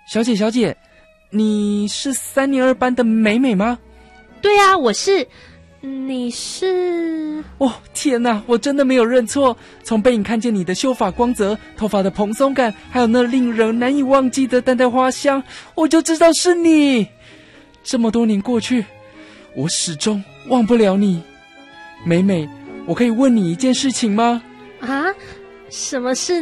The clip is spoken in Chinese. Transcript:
小姐，你是3年2班的美美吗？ 对啊，我是。你是？ 哦，天哪，我真的没有认错。从背影看见你的秀发光泽，头发的蓬松感，还有那令人难以忘记的淡淡花香，我就知道是你。这么多年过去，我始终忘不了你。美美，我可以问你一件事情吗？ 啊？什么事